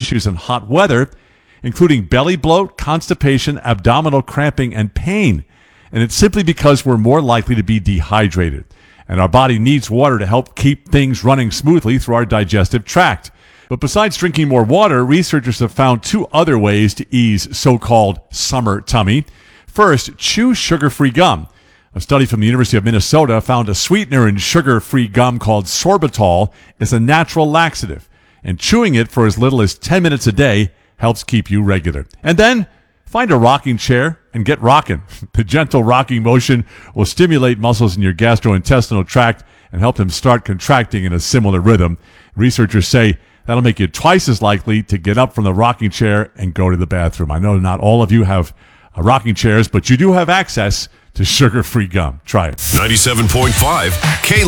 issues in hot weather, including belly bloat, constipation, abdominal cramping, and pain. And it's simply because we're more likely to be dehydrated. And our body needs water to help keep things running smoothly through our digestive tract. But besides drinking more water, researchers have found two other ways to ease so-called summer tummy. First, chew sugar-free gum. A study from the University of Minnesota found a sweetener in sugar-free gum called sorbitol is a natural laxative, and chewing it for as little as 10 minutes a day helps keep you regular. And then, find a rocking chair and get rocking. The gentle rocking motion will stimulate muscles in your gastrointestinal tract and help them start contracting in a similar rhythm. Researchers say that'll make you twice as likely to get up from the rocking chair and go to the bathroom. I know not all of you have rocking chairs, but you do have access to sugar-free gum. Try it. 97.5 K